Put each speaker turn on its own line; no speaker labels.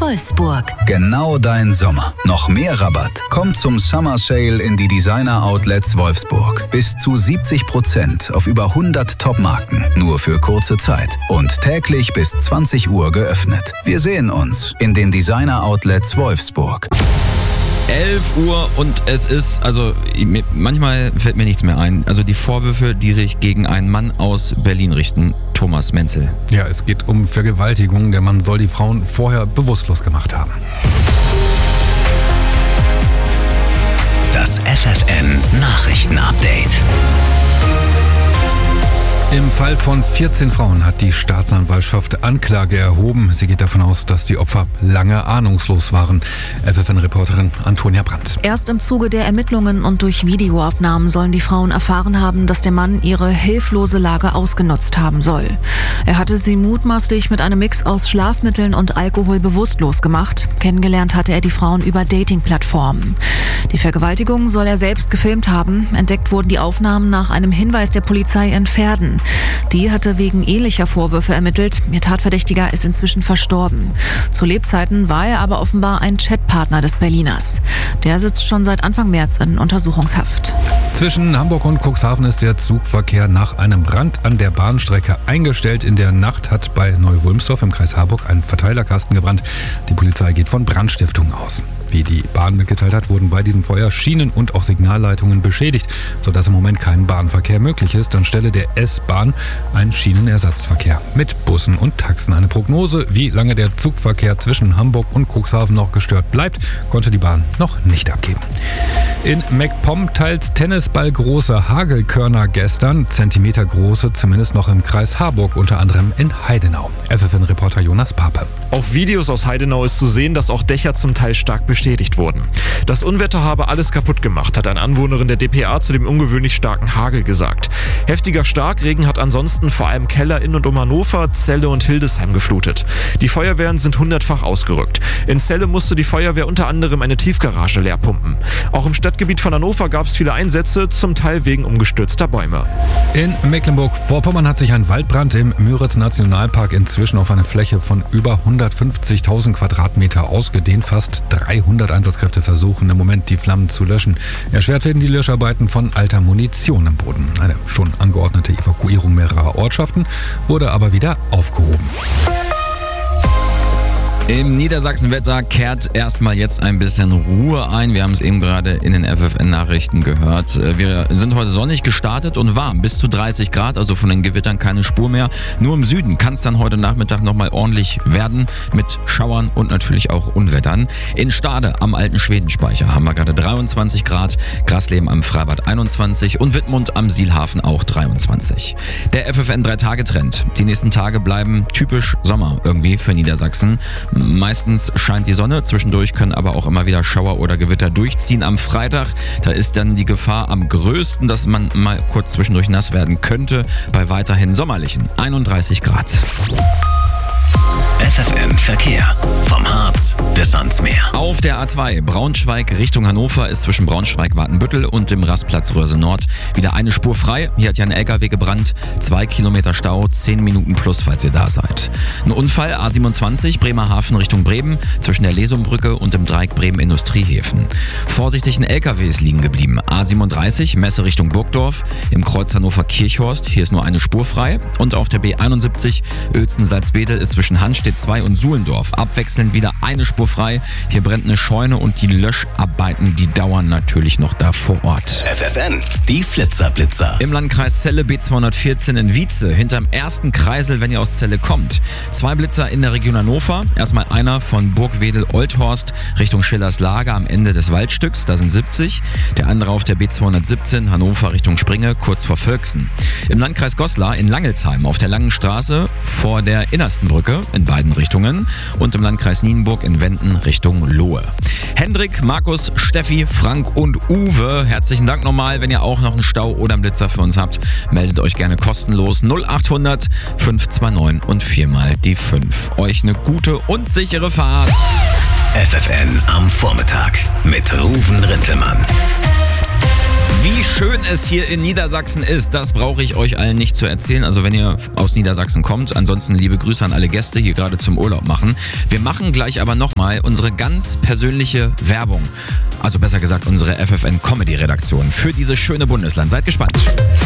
Wolfsburg.
Genau dein Sommer. Noch mehr Rabatt. Kommt zum Summer Sale in die Designer Outlets Wolfsburg. Bis zu 70% auf über 100 Top-Marken. Nur für kurze Zeit. Und täglich bis 20 Uhr geöffnet. Wir sehen uns in den Designer Outlets Wolfsburg.
11 Uhr und es ist, manchmal fällt mir nichts mehr ein. Also die Vorwürfe, die sich gegen einen Mann aus Berlin richten. Thomas Menzel.
Ja, es geht um Vergewaltigung. Der Mann soll die Frauen vorher bewusstlos gemacht haben.
Das FFN Nachrichtenupdate.
Im Fall von 14 Frauen hat die Staatsanwaltschaft Anklage erhoben. Sie geht davon aus, dass die Opfer lange ahnungslos waren. FFN-Reporterin Antonia Brandt.
Erst im Zuge der Ermittlungen und durch Videoaufnahmen sollen die Frauen erfahren haben, dass der Mann ihre hilflose Lage ausgenutzt haben soll. Er hatte sie mutmaßlich mit einem Mix aus Schlafmitteln und Alkohol bewusstlos gemacht. Kennengelernt hatte er die Frauen über Dating-Plattformen. Die Vergewaltigung soll er selbst gefilmt haben. Entdeckt wurden die Aufnahmen nach einem Hinweis der Polizei in Verden. Die hatte wegen ähnlicher Vorwürfe ermittelt. Ihr Tatverdächtiger ist inzwischen verstorben. Zu Lebzeiten war er aber offenbar ein Chatpartner des Berliners. Der sitzt schon seit Anfang März in Untersuchungshaft.
Zwischen Hamburg und Cuxhaven ist der Zugverkehr nach einem Brand an der Bahnstrecke eingestellt. In der Nacht hat bei Neu-Wulmstorf im Kreis Harburg ein Verteilerkasten gebrannt. Die Polizei geht von Brandstiftung aus. Wie die Bahn mitgeteilt hat, wurden bei diesem Feuer Schienen und auch Signalleitungen beschädigt, sodass im Moment kein Bahnverkehr möglich ist. Anstelle der S-Bahn ein Schienenersatzverkehr mit Bussen und Taxen. Eine Prognose, wie lange der Zugverkehr zwischen Hamburg und Cuxhaven noch gestört bleibt, konnte die Bahn noch nicht abgeben. In MacPom teils tennisballgroße Hagelkörner gestern, zentimetergroße zumindest noch im Kreis Harburg, unter anderem in Heidenau. FFN-Reporter Jonas Pape.
Auf Videos aus Heidenau ist zu sehen, dass auch Dächer zum Teil stark beschädigt wurden. Das Unwetter habe alles kaputt gemacht, hat eine Anwohnerin der dpa zu dem ungewöhnlich starken Hagel gesagt. Heftiger Starkregen hat ansonsten vor allem Keller in und um Hannover, Celle und Hildesheim geflutet. Die Feuerwehren sind 100-fach ausgerückt. In Celle musste die Feuerwehr unter anderem eine Tiefgarage leer pumpen. Auch im Stadtgebiet von Hannover gab es viele Einsätze, zum Teil wegen umgestürzter Bäume.
In Mecklenburg-Vorpommern hat sich ein Waldbrand im Müritz-Nationalpark inzwischen auf eine Fläche von über 150.000 Quadratmeter ausgedehnt. Fast 300 Einsatzkräfte versuchen im Moment, die Flammen zu löschen. Erschwert werden die Löscharbeiten von alter Munition im Boden. Eine schon angeordnete Evakuierung mehrerer Ortschaften wurde aber wieder aufgehoben.
Im Niedersachsenwetter kehrt erstmal jetzt ein bisschen Ruhe ein. Wir haben es eben gerade in den FFN-Nachrichten gehört. Wir sind heute sonnig gestartet und warm. Bis zu 30 Grad, also von den Gewittern keine Spur mehr. Nur im Süden kann es dann heute Nachmittag nochmal ordentlich werden mit Schauern und natürlich auch Unwettern. In Stade am alten Schwedenspeicher haben wir gerade 23 Grad, Grasleben am Freibad 21 und Wittmund am Sielhafen auch 23. Der FFN-3-Tage-Trend. Die nächsten Tage bleiben typisch Sommer irgendwie für Niedersachsen. Meistens scheint die Sonne, zwischendurch können aber auch immer wieder Schauer oder Gewitter durchziehen. Am Freitag, da ist dann die Gefahr am größten, dass man mal kurz zwischendurch nass werden könnte, bei weiterhin sommerlichen 31 Grad.
FFN Verkehr. Vom Harz bis ans Meer.
Auf der A2 Braunschweig Richtung Hannover ist zwischen Braunschweig-Watenbüttel und dem Rastplatz Röhrse Nord wieder eine Spur frei. Hier hat ja ein LKW gebrannt. 2 Kilometer Stau, 10 Minuten plus, falls ihr da seid. Ein Unfall, A27 Bremerhaven Richtung Bremen, zwischen der Lesumbrücke und dem Dreieck Bremen-Industriehäfen. Vorsichtig, ein LKW ist liegen geblieben. A37 Messe Richtung Burgdorf, im Kreuz Hannover-Kirchhorst. Hier ist nur eine Spur frei. Und auf der B71 Uelzen-Salzwedel ist zwischen Handstedt 2 und Suhlendorf abwechselnd wieder eine Spur frei. Hier brennt eine Scheune und die Löscharbeiten, die dauern natürlich noch da vor Ort.
FFN, die Flitzer-Blitzer.
Im Landkreis Celle B214 in Wietze, hinterm ersten Kreisel, wenn ihr aus Celle kommt. 2 Blitzer in der Region Hannover. Erstmal einer von Burgwedel-Olthorst Richtung Schillers Lager am Ende des Waldstücks, da sind 70. Der andere auf der B217 Hannover Richtung Springe, kurz vor Völksen. Im Landkreis Goslar in Langelsheim auf der Langen Straße vor der innersten Brücke in beiden Richtungen und im Landkreis Nienburg in Wenden Richtung Lohe. Hendrik, Markus, Steffi, Frank und Uwe, herzlichen Dank nochmal. Wenn ihr auch noch einen Stau oder einen Blitzer für uns habt, meldet euch gerne kostenlos 0800 529 und 4 mal die 5. Euch eine gute und sichere Fahrt.
FFN am Vormittag mit Ruven Rintelmann.
Wie schön es hier in Niedersachsen ist, das brauche ich euch allen nicht zu erzählen. Also wenn ihr aus Niedersachsen kommt, ansonsten liebe Grüße an alle Gäste, hier gerade zum Urlaub machen. Wir machen gleich aber nochmal unsere ganz persönliche Werbung. Also besser gesagt unsere FFN-Comedy-Redaktion für dieses schöne Bundesland. Seid gespannt.